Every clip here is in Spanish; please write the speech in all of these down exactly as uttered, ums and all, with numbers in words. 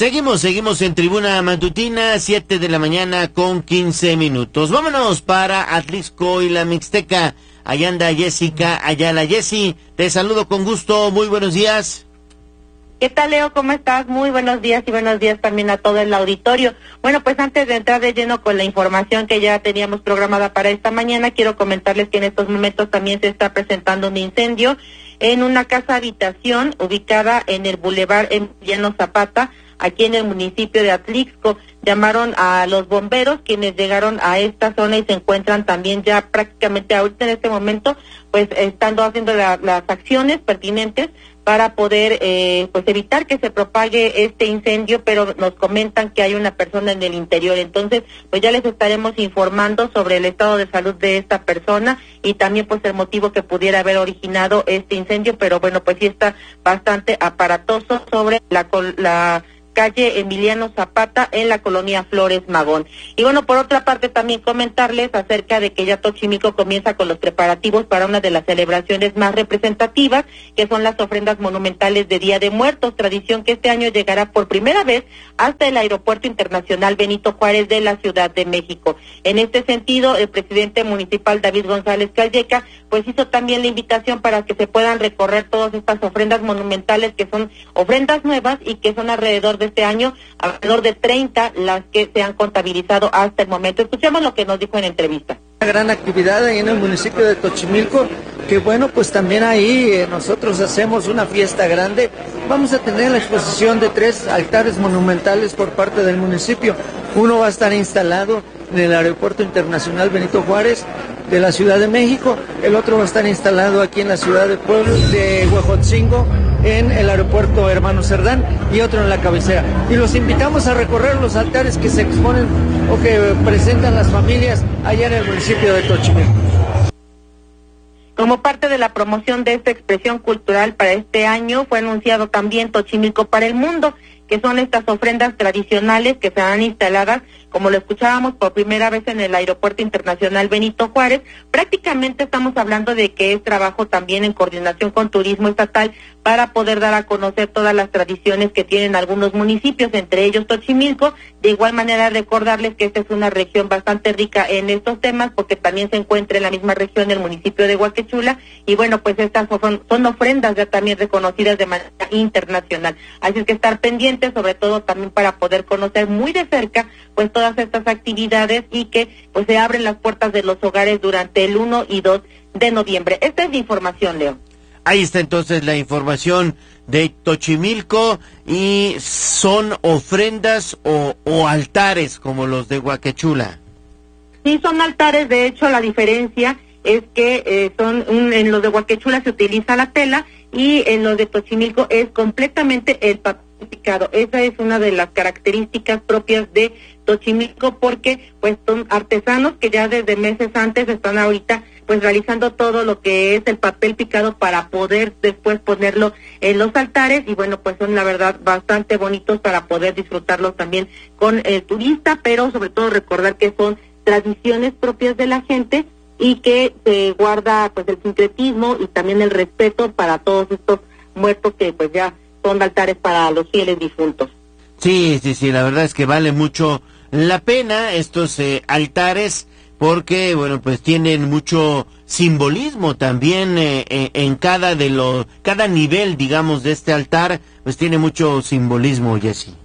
Seguimos, seguimos en Tribuna Matutina, siete de la mañana con quince minutos. Vámonos para Atlixco y la Mixteca. Allá anda Jessica Ayala. Jessy, te saludo con gusto, muy buenos días. ¿Qué tal, Leo? ¿Cómo estás? Muy buenos días y buenos días también a todo el auditorio. Bueno, pues antes de entrar de lleno con la información que ya teníamos programada para esta mañana, quiero comentarles que en estos momentos también se está presentando un incendio en una casa habitación ubicada en el Boulevard Emiliano Zapata, aquí en el municipio de Atlixco. Llamaron a los bomberos, quienes llegaron a esta zona y se encuentran también ya prácticamente ahorita en este momento, pues estando haciendo la, las acciones pertinentes para poder eh, pues evitar que se propague este incendio, pero nos comentan que hay una persona en el interior. Entonces, pues ya les estaremos informando sobre el estado de salud de esta persona y también pues el motivo que pudiera haber originado este incendio, pero bueno, pues sí está bastante aparatoso sobre la la calle Emiliano Zapata en la colonia Flores Magón. Y bueno, por otra parte también comentarles acerca de que ya Tochimilco comienza con los preparativos para una de las celebraciones más representativas, que son las ofrendas monumentales de Día de Muertos, tradición que este año llegará por primera vez hasta el Aeropuerto Internacional Benito Juárez de la Ciudad de México. En este sentido, el presidente municipal David González Calleca pues hizo también la invitación para que se puedan recorrer todas estas ofrendas monumentales, que son ofrendas nuevas y que son alrededor de este año, alrededor de treinta las que se han contabilizado hasta el momento. Escuchemos lo que nos dijo en entrevista. Una gran actividad ahí en el municipio de Tochimilco, que bueno, pues también ahí eh, nosotros hacemos una fiesta grande. Vamos a tener la exposición de tres altares monumentales por parte del municipio. Uno va a estar instalado en el Aeropuerto Internacional Benito Juárez de la Ciudad de México, el otro va a estar instalado aquí en la ciudad de Puebla de Huejotzingo, en el aeropuerto Hermano Cerdán, y otro en la cabecera. Y los invitamos a recorrer los altares que se exponen o que presentan las familias allá en el municipio de Tochimilco. Como parte de la promoción de esta expresión cultural para este año, fue anunciado también Tochimilco para el Mundo, que son estas ofrendas tradicionales que serán instaladas, como lo escuchábamos por primera vez en el Aeropuerto Internacional Benito Juárez. Prácticamente estamos hablando de que es trabajo también en coordinación con Turismo Estatal para poder dar a conocer todas las tradiciones que tienen algunos municipios, entre ellos Tochimilco. De igual manera, recordarles que esta es una región bastante rica en estos temas, porque también se encuentra en la misma región el municipio de Huaquechula, y bueno, pues estas son, son ofrendas ya también reconocidas de manera internacional. Así es que estar pendientes, sobre todo también para poder conocer muy de cerca pues todas estas actividades, y que pues se abren las puertas de los hogares durante el uno y dos de noviembre. Esta es la información, Leo. Ahí está entonces la información de Tochimilco. ¿Y son ofrendas o, o altares como los de Huaquechula? Sí, son altares. De hecho, la diferencia es que eh, son un, en los de Huaquechula se utiliza la tela, y en los de Tochimilco es completamente el papel picado. Esa es una de las características propias de Tochimilco, porque pues son artesanos que ya desde meses antes están ahorita pues realizando todo lo que es el papel picado para poder después ponerlo en los altares, y bueno, pues son la verdad bastante bonitos para poder disfrutarlos también con el turista, pero sobre todo recordar que son tradiciones propias de la gente y que se guarda pues el sincretismo y también el respeto para todos estos muertos que pues ya son altares para los fieles difuntos. Sí, sí, sí, la verdad es que vale mucho la pena estos eh, altares, porque, bueno, pues tienen mucho simbolismo también eh, eh, en cada de los, cada nivel, digamos, de este altar, pues tiene mucho simbolismo, Jessy.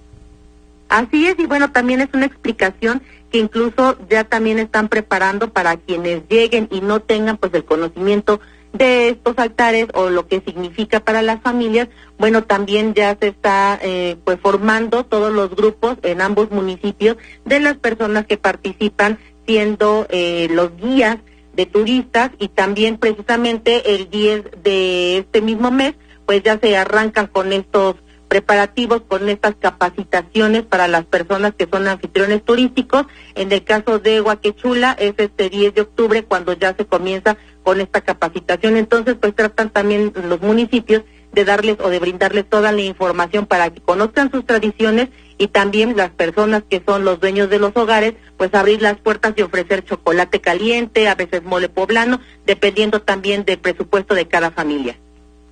Así es, y bueno, también es una explicación que incluso ya también están preparando para quienes lleguen y no tengan pues el conocimiento de estos altares o lo que significa para las familias. Bueno, también ya se está eh, pues formando todos los grupos en ambos municipios de las personas que participan, siendo eh, los guías de turistas, y también precisamente el diez de este mismo mes pues ya se arrancan con estos preparativos, con estas capacitaciones para las personas que son anfitriones turísticos. En el caso de Huaquechula es este diez de octubre cuando ya se comienza con esta capacitación. Entonces pues tratan también los municipios de darles o de brindarles toda la información para que conozcan sus tradiciones, y también las personas que son los dueños de los hogares pues abrir las puertas y ofrecer chocolate caliente, a veces mole poblano, dependiendo también del presupuesto de cada familia.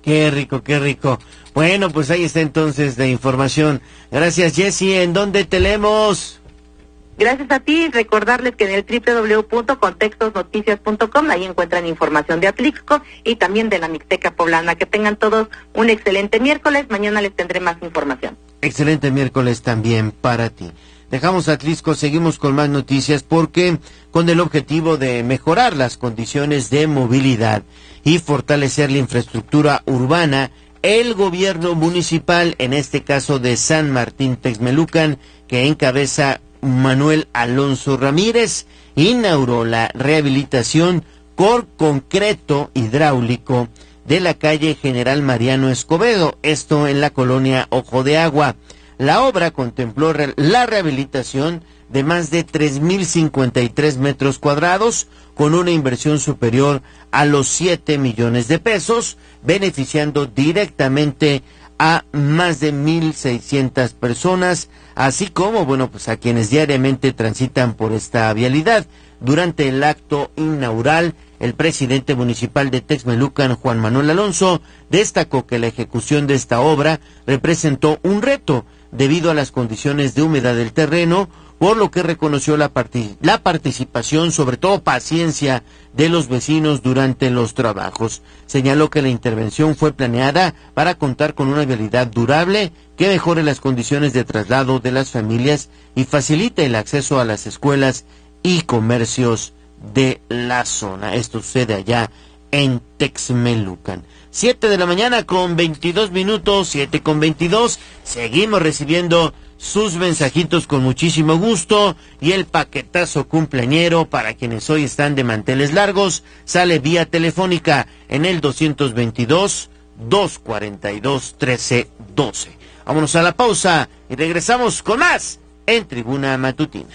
Qué rico, qué rico. Bueno, pues ahí está entonces la información. Gracias, Jessy. ¿En dónde te leemos? Gracias a ti. Recordarles que en el doble u doble u doble u punto contextos noticias punto com ahí encuentran información de Atlixco y también de la Mixteca Poblana. Que tengan todos un excelente miércoles. Mañana les tendré más información. Excelente miércoles también para ti. Dejamos Atlixco, seguimos con más noticias porque con el objetivo de mejorar las condiciones de movilidad y fortalecer la infraestructura urbana, el gobierno municipal, en este caso de San Martín Texmelucan, que encabeza Manuel Alonso Ramírez, inauguró la rehabilitación por concreto hidráulico de la calle General Mariano Escobedo, esto en la colonia Ojo de Agua. La obra contempló re- la rehabilitación de más de tres mil cincuenta y tres metros cuadrados, con una inversión superior a los siete millones de pesos, beneficiando directamente a más de mil seiscientas personas, así como, bueno, pues a quienes diariamente transitan por esta vialidad. Durante el acto inaugural, el presidente municipal de Texmelucan, Juan Manuel Alonso, destacó que la ejecución de esta obra representó un reto debido a las condiciones de humedad del terreno, por lo que reconoció la, partic- la participación, sobre todo paciencia, de los vecinos durante los trabajos. Señaló que la intervención fue planeada para contar con una vialidad durable que mejore las condiciones de traslado de las familias y facilite el acceso a las escuelas y comercios de la zona. Esto sucede allá en Texmelucan. Siete de la mañana con veintidós minutos, siete con veintidós. Seguimos recibiendo sus mensajitos con muchísimo gusto y el paquetazo cumpleañero para quienes hoy están de manteles largos sale vía telefónica en el doscientos veintidós, doscientos cuarenta y dos, trece doce. Vámonos a la pausa y regresamos con más en Tribuna Matutina.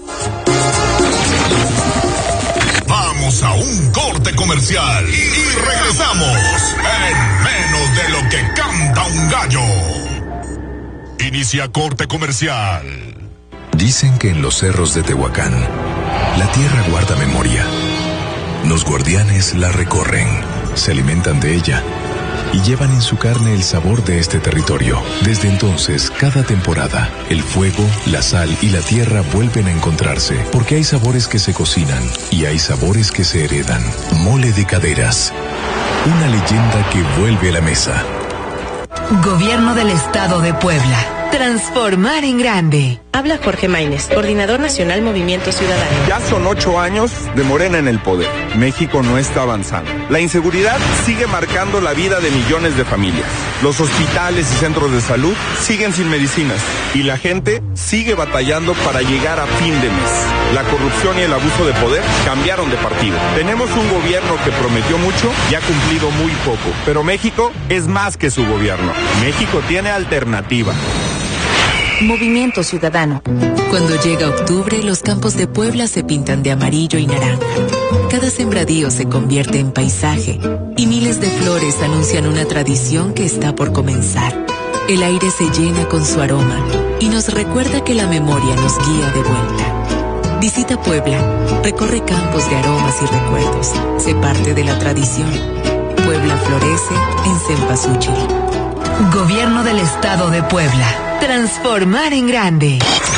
Vamos a un corte comercial y, y regresamos en menos de lo que canta un gallo. Inicia corte comercial. Dicen que en los cerros de Tehuacán, la tierra guarda memoria. Los guardianes la recorren, se alimentan de ella y llevan en su carne el sabor de este territorio. Desde entonces, cada temporada, el fuego, la sal y la tierra vuelven a encontrarse, porque hay sabores que se cocinan y hay sabores que se heredan. Mole de Caderas, una leyenda que vuelve a la mesa. Gobierno del Estado de Puebla. Transformar en grande. Habla Jorge Maínez, coordinador nacional Movimiento Ciudadano. Ya son ocho años de Morena en el poder. México no está avanzando. La inseguridad sigue marcando la vida de millones de familias. Los hospitales y centros de salud siguen sin medicinas. Y la gente sigue batallando para llegar a fin de mes. La corrupción y el abuso de poder cambiaron de partido. Tenemos un gobierno que prometió mucho y ha cumplido muy poco. Pero México es más que su gobierno. México tiene alternativa. Movimiento Ciudadano. Cuando llega octubre, los campos de Puebla se pintan de amarillo y naranja. Cada sembradío se convierte en paisaje y miles de flores anuncian una tradición que está por comenzar. El aire se llena con su aroma y nos recuerda que la memoria nos guía de vuelta. Visita Puebla, recorre campos de aromas y recuerdos, sé parte de la tradición. Puebla florece en Cempasúchil. Gobierno del Estado de Puebla. Transformar en grande.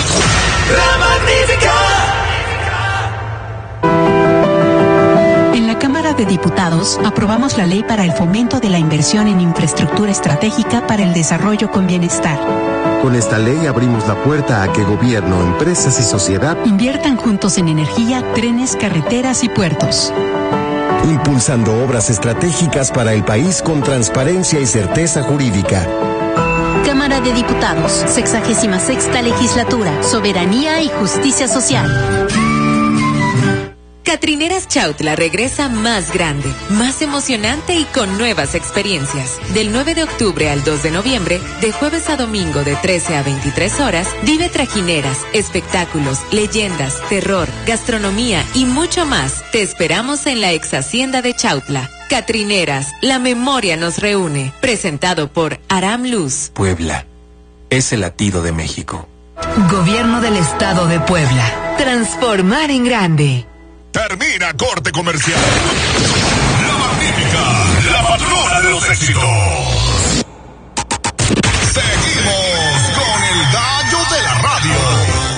La Magnífica. En la Cámara de Diputados aprobamos la ley para el fomento de la inversión en infraestructura estratégica para el desarrollo con bienestar. Con esta ley abrimos la puerta a que gobierno, empresas y sociedad inviertan juntos en energía, trenes, carreteras y puertos. Impulsando obras estratégicas para el país con transparencia y certeza jurídica. Cámara de Diputados, sexagésima sexta legislatura, soberanía y justicia social. Catrineras Chautla regresa más grande, más emocionante y con nuevas experiencias. Del nueve de octubre al dos de noviembre, de jueves a domingo de trece a veintitrés horas, vive trajineras, espectáculos, leyendas, terror, gastronomía y mucho más. Te esperamos en la ex hacienda de Chautla. Catrineras, la memoria nos reúne. Presentado por Aram Luz. Puebla es el latido de México. Gobierno del Estado de Puebla. Transformar en grande. Termina corte comercial. La Magnífica, la patrona de los éxitos.